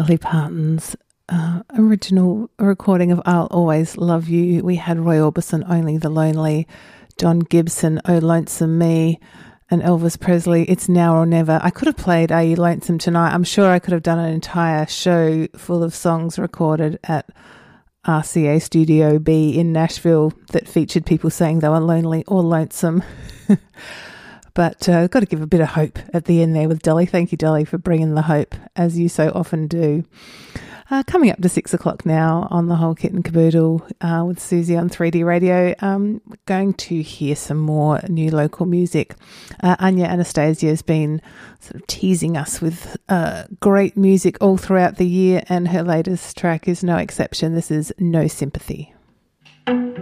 Dolly Parton's original recording of I'll Always Love You. We had Roy Orbison, Only the Lonely, John Gibson, Oh Lonesome Me, and Elvis Presley, It's Now or Never. I could have played Are You Lonesome Tonight? I'm sure I could have done an entire show full of songs recorded at RCA Studio B in Nashville that featured people saying they were lonely or lonesome. But I've got to give a bit of hope at the end there with Dolly. Thank you, Dolly, for bringing the hope, as you so often do. Coming up to 6 o'clock now on the whole kit and caboodle with Susie on 3D Radio. We're going to hear some more new local music. Anya Anastasia has been sort of teasing us with great music all throughout the year, and her latest track is no exception. This is No Sympathy.